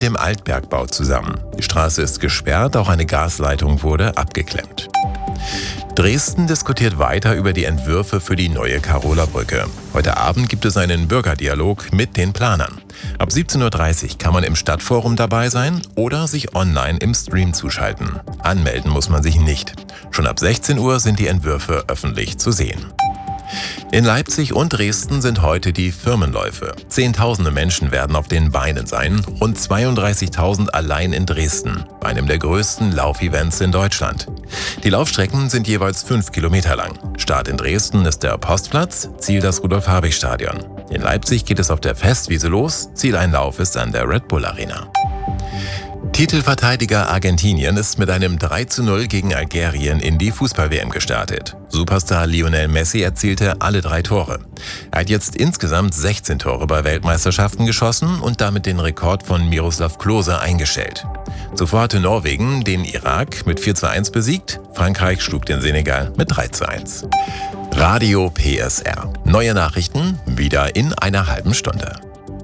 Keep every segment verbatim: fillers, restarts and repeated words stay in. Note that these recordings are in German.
dem Altbergbau zusammen. Die Straße ist gesperrt, auch eine Gasleitung wurde abgeklemmt. Dresden diskutiert weiter über die Entwürfe für die neue Karoler Brücke. Heute Abend gibt es einen Bürgerdialog mit den Planern. Ab siebzehn Uhr dreißig kann man im Stadtforum dabei sein oder sich online im Stream zuschalten. Anmelden muss man sich nicht. Schon ab sechzehn Uhr sind die Entwürfe öffentlich zu sehen. In Leipzig und Dresden sind heute die Firmenläufe. Zehntausende Menschen werden auf den Beinen sein, rund zweiunddreißigtausend allein in Dresden, einem der größten Laufevents in Deutschland. Die Laufstrecken sind jeweils fünf Kilometer lang. Start in Dresden ist der Postplatz, Ziel das Rudolf-Habich-Stadion. In Leipzig geht es auf der Festwiese los, Zieleinlauf ist an der Red Bull Arena. Titelverteidiger Argentinien ist mit einem drei zu null gegen Algerien in die Fußball-W M gestartet. Superstar Lionel Messi erzielte alle drei Tore. Er hat jetzt insgesamt sechzehn Tore bei Weltmeisterschaften geschossen und damit den Rekord von Miroslav Klose eingestellt. Zuvor hatte Norwegen den Irak mit vier zu eins besiegt, Frankreich schlug den Senegal mit drei zu eins. Radio P S R. Neue Nachrichten wieder in einer halben Stunde.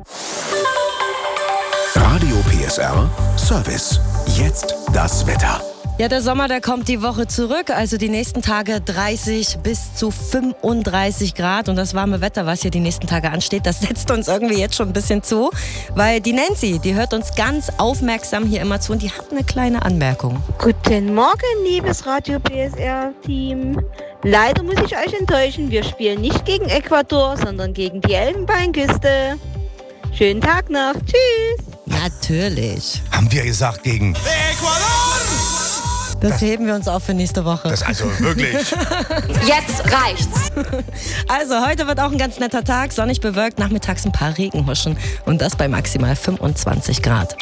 Radio P S R Service. Jetzt das Wetter. Ja, der Sommer, der kommt die Woche zurück. Also die nächsten Tage dreißig bis zu fünfunddreißig Grad. Und das warme Wetter, was hier die nächsten Tage ansteht, das setzt uns irgendwie jetzt schon ein bisschen zu. Weil die Nancy, die hört uns ganz aufmerksam hier immer zu und die hat eine kleine Anmerkung. Guten Morgen, liebes Radio P S R-Team. Leider muss ich euch enttäuschen, wir spielen nicht gegen Ecuador, sondern gegen die Elfenbeinküste. Schönen Tag noch. Tschüss. Natürlich. Haben wir gesagt gegen Ecuador? Das, das heben wir uns auf für nächste Woche. Das also wirklich. Jetzt reicht's. Also heute wird auch ein ganz netter Tag, sonnig bewölkt, nachmittags ein paar Regenhuschen und das bei maximal fünfundzwanzig Grad.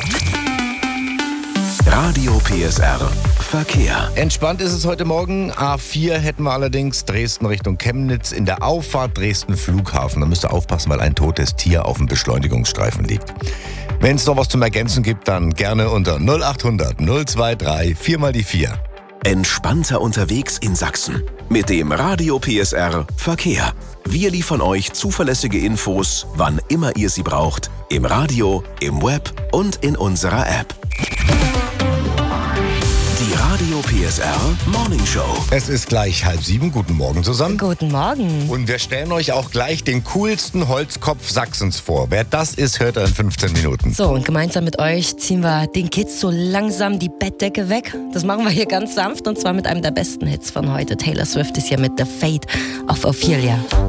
Radio P S R Verkehr. Entspannt ist es heute Morgen. A vier hätten wir allerdings Dresden Richtung Chemnitz in der Auffahrt Dresden Flughafen. Da müsst ihr aufpassen, weil ein totes Tier auf dem Beschleunigungsstreifen liegt. Wenn es noch was zum Ergänzen gibt, dann gerne unter null acht hundert null zwei drei vier mal die vier. Entspannter unterwegs in Sachsen. Mit dem Radio P S R Verkehr. Wir liefern euch zuverlässige Infos, wann immer ihr sie braucht. Im Radio, im Web und in unserer App. Die Radio P S R Morning Show. Es ist gleich halb sieben. Guten Morgen zusammen. Guten Morgen. Und wir stellen euch auch gleich den coolsten Holzkopf Sachsens vor. Wer das ist, hört er in fünfzehn Minuten. So, und gemeinsam mit euch ziehen wir den Kids so langsam die Bettdecke weg. Das machen wir hier ganz sanft und zwar mit einem der besten Hits von heute. Taylor Swift ist hier mit The Fate auf Ophelia.